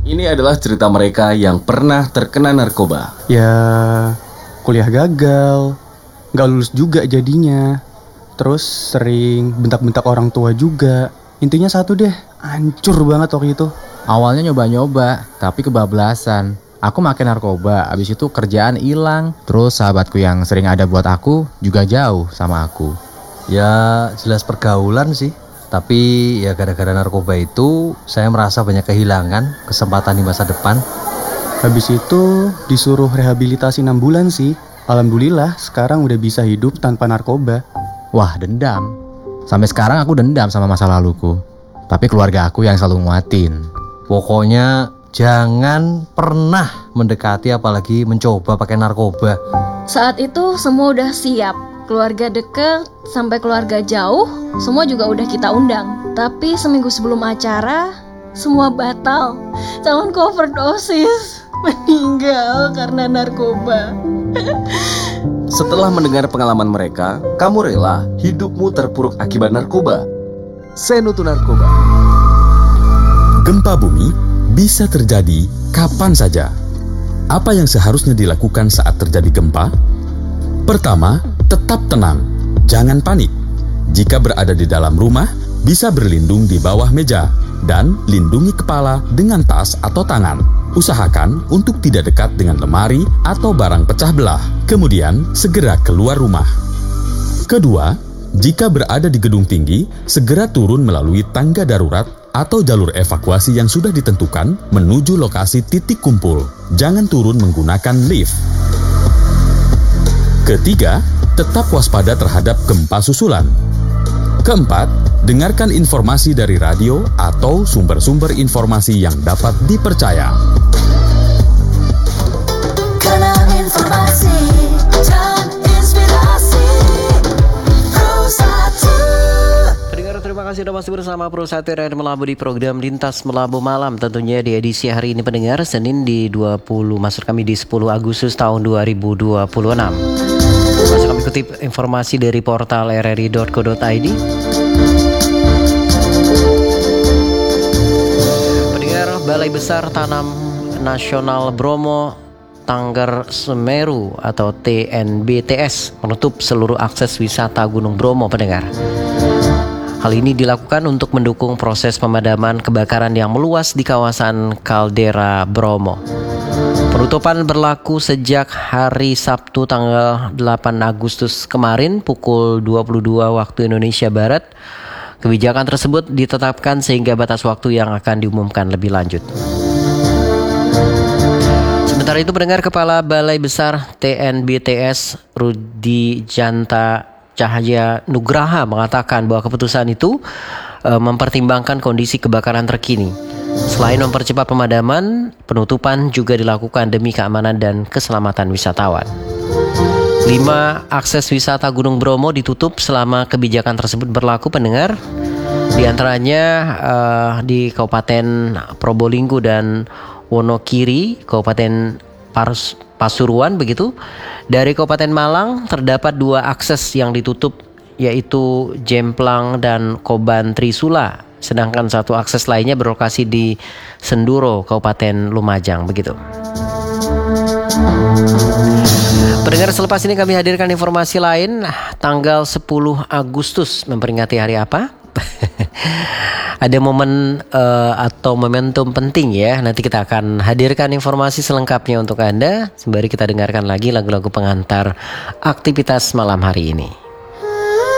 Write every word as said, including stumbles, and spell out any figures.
Ini adalah cerita mereka yang pernah terkena narkoba. Ya, kuliah gagal, gak lulus juga jadinya. Terus sering bentak-bentak orang tua juga. Intinya satu deh, hancur banget waktu itu. Awalnya nyoba-nyoba, tapi kebablasan. Aku makin narkoba, abis itu kerjaan hilang. Terus sahabatku yang sering ada buat aku juga jauh sama aku. Ya jelas pergaulan sih. Tapi ya gara-gara narkoba itu saya merasa banyak kehilangan kesempatan di masa depan. Habis itu disuruh rehabilitasi enam bulan sih. Alhamdulillah sekarang udah bisa hidup tanpa narkoba. Wah, dendam. Sampai sekarang aku dendam sama masa laluku. Tapi keluarga aku yang selalu nguatin. Pokoknya jangan pernah mendekati apalagi mencoba pakai narkoba. Saat itu semua udah siap. Keluarga deket sampai keluarga jauh, semua juga udah kita undang. Tapi seminggu sebelum acara, semua batal. Calon overdosis meninggal karena narkoba. Setelah mendengar pengalaman mereka, kamu rela hidupmu terpuruk akibat narkoba? Senutu Narkoba. Gempa bumi bisa terjadi kapan saja. Apa yang seharusnya dilakukan saat terjadi gempa? Pertama, tetap tenang, jangan panik. Jika berada di dalam rumah, bisa berlindung di bawah meja dan lindungi kepala dengan tas atau tangan. Usahakan untuk tidak dekat dengan lemari atau barang pecah belah. Kemudian, segera keluar rumah. Kedua, jika berada di gedung tinggi, segera turun melalui tangga darurat atau jalur evakuasi yang sudah ditentukan menuju lokasi titik kumpul. Jangan turun menggunakan lift. Ketiga, tetap waspada terhadap gempa susulan. Keempat, dengarkan informasi dari radio atau sumber-sumber informasi yang dapat dipercaya. Kanal informasi dan inspirasi Pro satu. Pendengar, terima kasih sudah masih bersama Pro satu dan Melabu di program Lintas Melabu Malam. Tentunya di edisi hari ini pendengar, Senin di dua puluh, maksud kami di sepuluh Agustus tahun dua ribu dua puluh enam. Masuk kami kutip informasi dari portal r r i dot co dot i d. Pendengar, Balai Besar Tanam Nasional Bromo Tangger Semeru atau T N B T S menutup seluruh akses wisata Gunung Bromo, pendengar. Hal ini dilakukan untuk mendukung proses pemadaman kebakaran yang meluas di kawasan kaldera Bromo. Penutupan berlaku sejak hari Sabtu tanggal delapan Agustus kemarin pukul dua puluh dua waktu Indonesia Barat. Kebijakan tersebut ditetapkan sehingga batas waktu yang akan diumumkan lebih lanjut. Sementara itu, pendengar, Kepala Balai Besar T N B T S Rudi Janta Cahaya Nugraha mengatakan bahwa keputusan itu e, mempertimbangkan kondisi kebakaran terkini. Selain mempercepat pemadaman, penutupan juga dilakukan demi keamanan dan keselamatan wisatawan. Lima akses wisata Gunung Bromo ditutup selama kebijakan tersebut berlaku, pendengar. Di antaranya uh, di Kabupaten Probolinggo dan Wonokiri, Kabupaten Pars- Pasuruan begitu. Dari Kabupaten Malang terdapat dua akses yang ditutup, yaitu Jemplang dan Koban Trisula. Sedangkan satu akses lainnya berlokasi di Senduro, Kabupaten Lumajang begitu. Pendengar, selepas ini kami hadirkan informasi lain. Tanggal sepuluh Agustus memperingati hari apa? Ada momen uh, atau momentum penting ya. Nanti kita akan hadirkan informasi selengkapnya untuk Anda. Sembari kita dengarkan lagi lagu-lagu pengantar aktivitas malam hari ini.